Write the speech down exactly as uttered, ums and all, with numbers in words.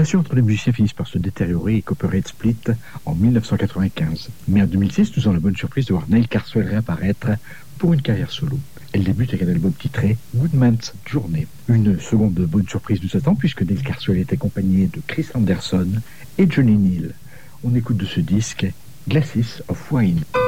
relations entre les musiciens finissent par se détériorer et Copperhead split en dix-neuf cent quatre-vingt-quinze. Mais en deux mille six, nous avons la bonne surprise de voir Neil Carswell réapparaître pour une carrière solo. Elle débute avec un album titré Woodman's Journey. Une seconde bonne surprise nous attend puisque Neil Carswell est accompagné de Chris Anderson et Johnny Neal. On écoute de ce disque Glasses of Wine.